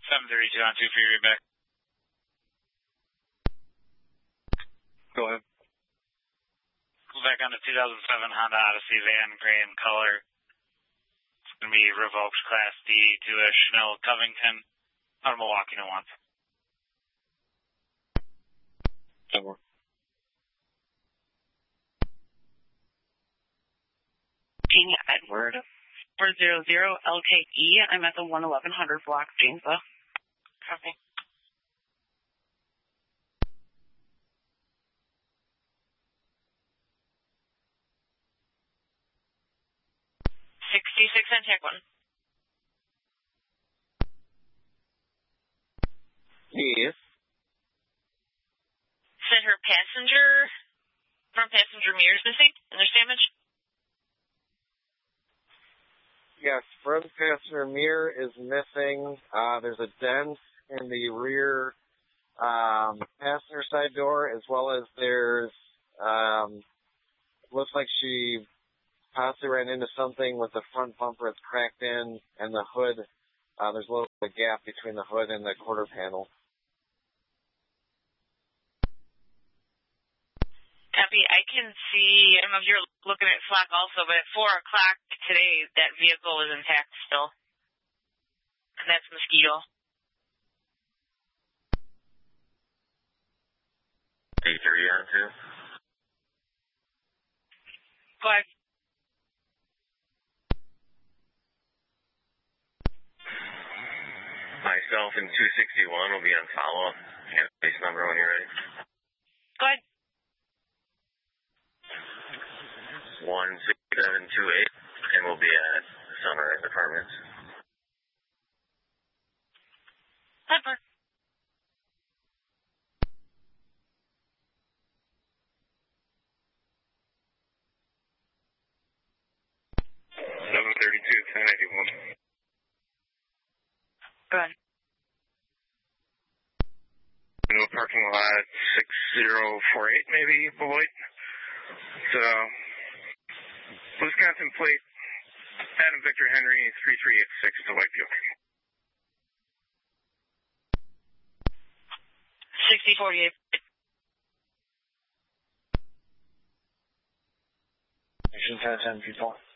732 on 2 for your readback. Go ahead. Go back on the 2007 Honda Odyssey van, gray in color. It's going to be revoked Class D to a Chanel Covington out of Milwaukee to once. Over. Gina Edward, 400 LKE. I'm at the 11100 block, Janesville. Copy. And take one. Yes. Said her front passenger mirror is missing and there's damage? Yes, front passenger mirror is missing. There's a dent in the rear passenger side door, as well as there's looks like she possibly ran into something with the front bumper. It's cracked in, and the hood, there's a little bit of a gap between the hood and the quarter panel. Copy. I can see, I don't know if you're looking at Slack also, but at 4 o'clock today, that vehicle was intact still. And that's Mosquito. 83 on 2. Go ahead. Myself and 261 will be on follow-up. Base number when you're ready. Go ahead. 16728, and we'll be at Sunrise Apartments. Pepper. 732-1081. Go ahead. Into a parking lot 6048, maybe, Beloit. So, Wisconsin plate, Adam Victor Henry, 3386 to Lakeview. 6048. Station 1010, people.